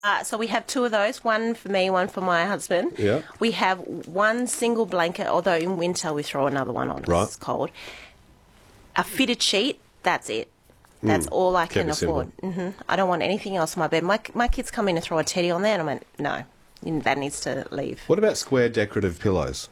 So we have two of those, one for me, one for my husband. Yeah. We have one single blanket, although in winter we throw another one on. Right. It's cold. A fitted sheet, that's it. That's all I can afford. I don't want anything else on my bed. My kids come in and throw a teddy on there, and I went, no, that needs to leave. What about square decorative pillows?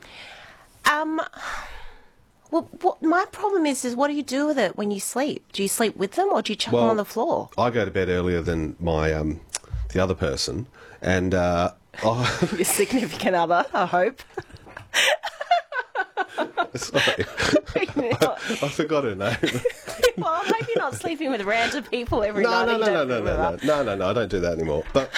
Well, what my problem is what do you do with it when you sleep? Do you sleep with them, or do you chuck them on the floor? I go to bed earlier than my the other person, and Your significant other, I hope. sorry, I forgot her name. Well, I hope you're not sleeping with random people every night. No, I don't do that anymore. But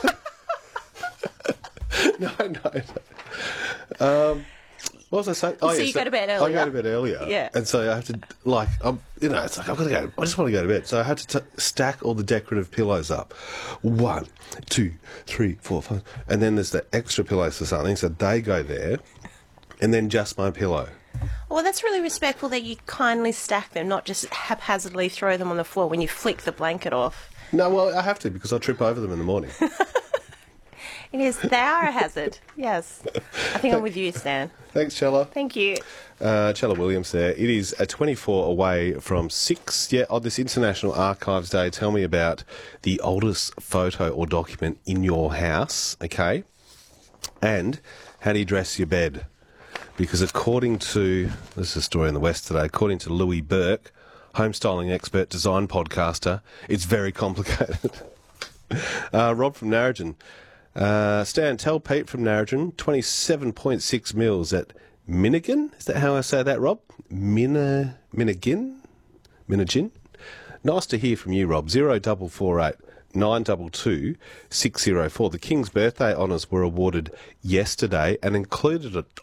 no. What was I saying? So you go to bed earlier? I go to bed earlier. Yeah. And so I have to, it's like, I've got to go. I just want to go to bed. So I had to stack all the decorative pillows up. 1, 2, 3, 4, 5. And then there's the extra pillows for something. So they go there. And then just my pillow. Well, that's really respectful that you kindly stack them, not just haphazardly throw them on the floor when you flick the blanket off. No, well, I have to because I trip over them in the morning. It is. They are a hazard. Yes. I think I'm with you, Stan. Thanks, Chella. Thank you. Chella Williams there. It is a 24 away from 6. Yeah, on this International Archives Day, tell me about the oldest photo or document in your house, okay? And how do you dress your bed? Because according to, this is a story in the West today, according to Louis Burke, homestyling expert, design podcaster, it's very complicated. Rob from Narrogin. Stan, tell Pete from Narrogin, 27.6 mils at Minnigan. Is that how I say that, Rob? Minnigin? Nice to hear from you, Rob. 0448 922 604. The King's birthday honours were awarded yesterday and included